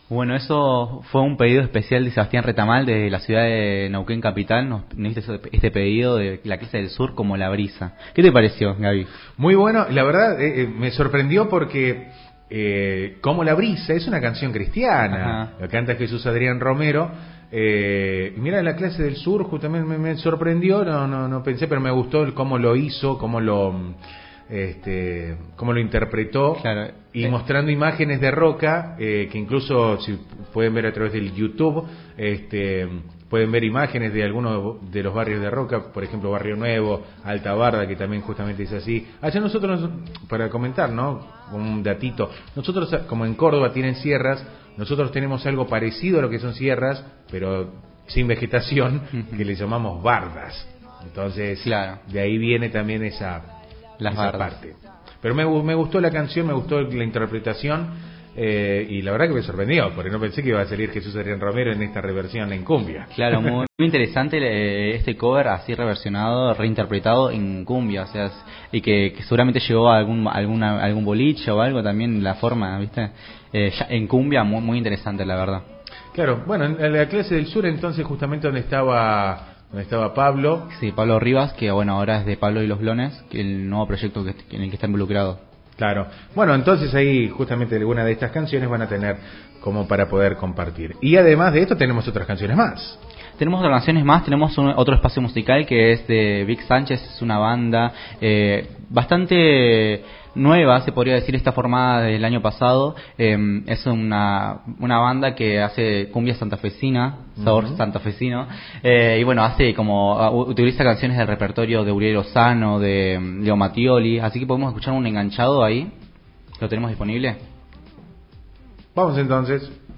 Bueno, eso fue un pedido especial de Sebastián Retamal de la ciudad de Neuquén Capital. Nos hizo este pedido de La Clase del Sur como La Brisa. ¿Qué te pareció, Gaby? Muy bueno, la verdad me sorprendió porque Como La Brisa es una canción cristiana. Ajá. La canta Jesús Adrián Romero. Y mira, La Clase del Sur justamente me sorprendió, no pensé, pero me gustó cómo lo hizo, cómo lo interpretó. Claro. Y mostrando imágenes de Roca, que incluso si pueden ver a través del YouTube, pueden ver imágenes de algunos de los barrios de Roca, por ejemplo Barrio Nuevo, Alta Barda, que también justamente es así. Allá nosotros, para comentar, ¿no? Un datito, nosotros como en Córdoba tienen sierras, nosotros tenemos algo parecido a lo que son sierras, pero sin vegetación, que le llamamos bardas. Entonces, claro, de ahí viene también esa parte. Pero me gustó la canción, me gustó la interpretación, y la verdad que me sorprendió, porque no pensé que iba a salir Jesús Adrián Romero en esta reversión en cumbia. Claro, muy interesante este cover así reversionado, reinterpretado en cumbia, o sea, y que seguramente llegó a algún boliche o algo también, la forma, ¿viste? En cumbia, muy interesante, la verdad. Claro, bueno, en La Clase del Sur entonces justamente donde estaba Pablo. Sí, Pablo Rivas, que bueno, ahora es de Pablo y los Blones, que el nuevo proyecto en el que está involucrado. Claro, bueno, entonces ahí justamente alguna de estas canciones van a tener como para poder compartir. Y además de esto tenemos otras canciones más. Tenemos otras canciones más, tenemos otro espacio musical que es de Vic Sánchez, es una banda bastante nueva, se podría decir, está formada desde el año pasado. Es una banda que hace cumbia santafesina, sabor santafesino, y bueno, utiliza canciones del repertorio de Uriel Lozano, de Leo Mattioli, así que podemos escuchar un enganchado ahí. ¿Lo tenemos disponible? Vamos entonces.